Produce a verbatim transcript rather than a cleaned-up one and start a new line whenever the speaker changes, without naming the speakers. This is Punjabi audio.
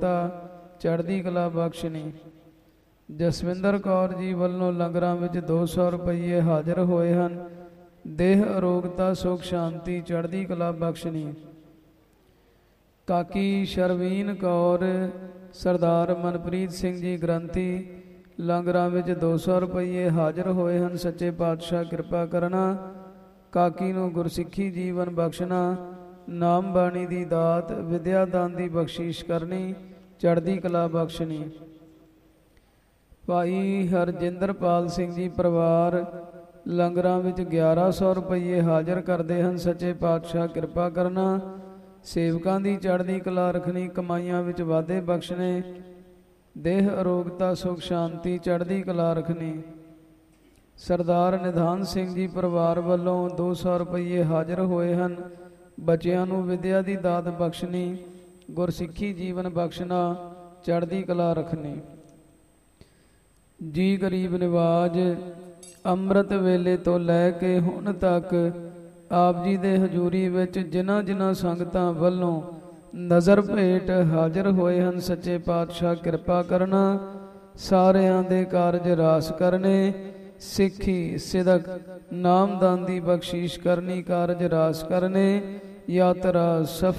ਅਰੋਗਤਾ ਚੜ੍ਹਦੀ ਕਲਾ ਬਖਸ਼ਣੀ। ਜਸਵਿੰਦਰ ਕੌਰ ਜੀ ਵੱਲੋਂ ਲੰਗਰਾਂ ਵਿੱਚ ਦੋ ਸੌ ਰੁਪਈਏ ਹਾਜ਼ਰ ਹੋਏ ਹਨ। ਦੇਹ ਅਰੋਗਤਾ ਸੁਖ ਸ਼ਾਂਤੀ ਚੜ੍ਹਦੀ ਕਲਾ ਬਖਸ਼ਣੀ। ਕਾਕੀ ਸ਼ਰਵੀਨ ਕੌਰ ਸਰਦਾਰ ਮਨਪ੍ਰੀਤ ਸਿੰਘ ਜੀ ਗ੍ਰੰਥੀ ਲੰਗਰਾਂ ਵਿੱਚ ਦੋ ਸੌ ਰੁਪਈਏ ਹਾਜ਼ਰ ਹੋਏ ਹਨ। ਸੱਚੇ ਪਾਤਸ਼ਾਹ ਕਿਰਪਾ ਕਰਨਾ। ਕਾਕੀ ਨੂੰ ਗੁਰਸਿੱਖੀ ਜੀਵਨ ਬਖਸ਼ਣਾ, ਨਾਮ ਬਾਣੀ ਦੀ ਦਾਤ ਵਿਦਿਆ ਦਾਨ ਦੀ ਬਖਸ਼ਿਸ਼ ਕਰਨੀ, ਚੜ੍ਹਦੀ ਕਲਾ ਬਖਸ਼ਣੀ। ਭਾਈ ਹਰਜਿੰਦਰਪਾਲ ਸਿੰਘ ਜੀ ਪਰਿਵਾਰ ਲੰਗਰਾਂ ਵਿੱਚ ਗਿਆਰਾਂ ਸੌ ਰੁਪਈਏ ਹਾਜ਼ਰ ਕਰਦੇ ਹਨ। ਸੱਚੇ ਪਾਤਸ਼ਾਹ ਕਿਰਪਾ ਕਰਨਾ। ਸੇਵਕਾਂ ਦੀ ਚੜ੍ਹਦੀ ਕਲਾ ਰੱਖਣੀ, ਕਮਾਈਆਂ ਵਿੱਚ ਵਾਧੇ ਬਖਸ਼ਣੇ, ਦੇਹ ਅਰੋਗਤਾ ਸੁਖ ਸ਼ਾਂਤੀ ਚੜ੍ਹਦੀ ਕਲਾ ਰੱਖਣੀ। ਸਰਦਾਰ ਨਿਧਾਨ ਸਿੰਘ ਜੀ ਪਰਿਵਾਰ ਵੱਲੋਂ ਦੋ ਸੌ ਰੁਪਈਏ ਹਾਜ਼ਰ ਹੋਏ ਹਨ। ਬੱਚਿਆਂ ਨੂੰ ਵਿਦਿਆ ਦੀ ਦਾਤ ਬਖਸ਼ਣੀ, ਗੁਰਸਿੱਖੀ ਜੀਵਨ ਬਖਸ਼ਣਾ, ਚੜ੍ਹਦੀ ਕਲਾ ਰੱਖਣੀ। ਜੀ ਗਰੀਬ ਨਿਵਾਜ ਅੰਮ੍ਰਿਤ ਵੇਲੇ ਤੋਂ ਲੈ ਕੇ ਹੁਣ ਤੱਕ ਆਪ ਜੀ ਦੇ ਹਜ਼ੂਰੀ ਵਿੱਚ ਜਿਨ੍ਹਾਂ ਜਿਨ੍ਹਾਂ ਸੰਗਤਾਂ ਵੱਲੋਂ ਨਜ਼ਰ ਭੇਟ ਹਾਜ਼ਰ ਹੋਏ ਹਨ, ਸੱਚੇ ਪਾਤਸ਼ਾਹ ਕਿਰਪਾ ਕਰਨਾ। ਸਾਰਿਆਂ ਦੇ ਕਾਰਜ ਰਾਸ ਕਰਨੇ, ਸਿੱਖੀ ਸਿਦਕ ਨਾਮਦਾਨ ਦੀ ਬਖਸ਼ਿਸ਼ ਕਰਨੀ, ਕਾਰਜ ਰਾਸ ਕਰਨੇ, ਯਾਤਰਾ ਸਫਲ